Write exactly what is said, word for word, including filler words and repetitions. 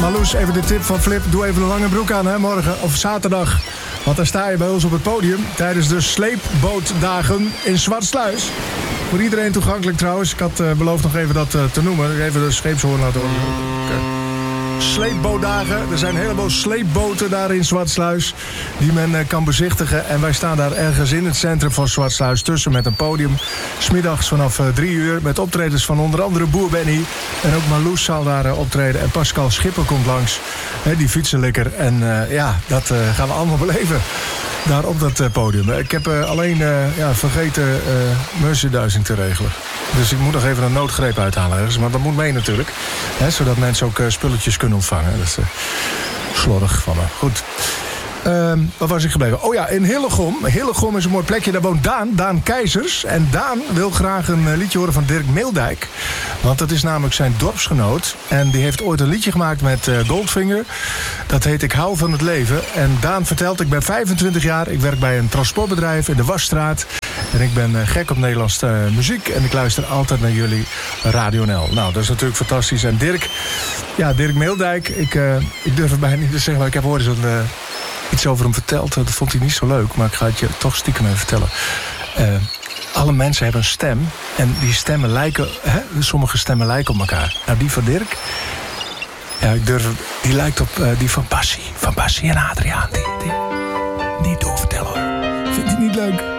Marloes, even de tip van Flip. Doe even een lange broek aan, hè, morgen of zaterdag. Want dan sta je bij ons op het podium tijdens de sleepbootdagen in Zwartsluis. Voor iedereen toegankelijk trouwens. Ik had uh, beloofd nog even dat uh, te noemen. Even de scheepshoorn laten horen. Okay. Sleepbootdagen. Er zijn een heleboel sleepboten daar in Zwartsluis die men uh, kan bezichtigen. En wij staan daar ergens in het centrum van Zwartsluis tussen met een podium. 'S Middags vanaf uh, drie uur met optredens van onder andere Boer Benny. En ook Marloes zal daar uh, optreden. En Pascal Schipper komt langs. Hè, die fietsenlikker. En uh, ja, dat uh, gaan we allemaal beleven. Daar op dat uh, podium. Ik heb uh, alleen uh, ja, vergeten uh, merchandising te regelen. Dus ik moet nog even een noodgreep uithalen ergens. Maar dat moet mee natuurlijk. Hè, zodat mensen ook uh, spulletjes kunnen ontvangen. Dat is uh, slordig van me. Goed. Uh, wat was ik gebleven? Oh ja, in Hillegom. Hillegom is een mooi plekje. Daar woont Daan, Daan Keizers. En Daan wil graag een uh, liedje horen van Dirk Meeldijk. Want dat is namelijk zijn dorpsgenoot. En die heeft ooit een liedje gemaakt met uh, Goldfinger. Dat heet Ik hou van het leven. En Daan vertelt, ik ben vijfentwintig jaar. Ik werk bij een transportbedrijf in de Wasstraat. En ik ben uh, gek op Nederlandse uh, muziek. En ik luister altijd naar jullie Radio N L. Nou, dat is natuurlijk fantastisch. En Dirk, ja, Dirk Meeldijk. Ik, uh, ik durf het bijna niet te zeggen, maar ik heb ooit zo'n... Uh, iets over hem verteld. Dat vond hij niet zo leuk, maar ik ga het je toch stiekem even vertellen. Uh, alle mensen hebben een stem. En die stemmen lijken... Hè, sommige stemmen lijken op elkaar. Nou, die van Dirk... Ja, ik durf... Die lijkt op uh, die van Bassie. Van Bassie en Adriaan. Die, die, niet doorvertellen hoor. Vindt hij niet leuk?